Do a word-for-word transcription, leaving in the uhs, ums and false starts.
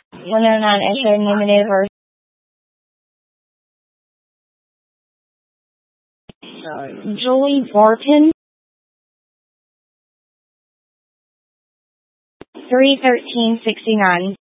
one oh nine Esher Nominator. Julie Barton. three thirteen sixty-nine.